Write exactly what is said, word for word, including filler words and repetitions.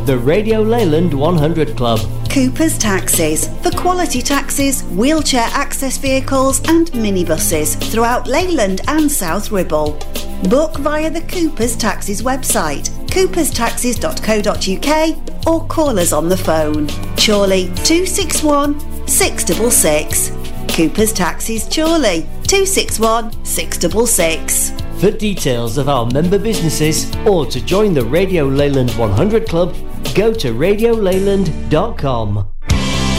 the Radio Leyland one hundred Club. Cooper's Taxis, for quality taxis, wheelchair access vehicles and minibuses throughout Leyland and South Ribble. Book via the Cooper's Taxis website, coopers taxis dot co dot uk, or call us on the phone. Chorley two six one, six six six. Cooper's Taxis Chorley two six one, six six six. For details of our member businesses or to join the Radio Leyland one hundred Club, go to radio leyland dot com.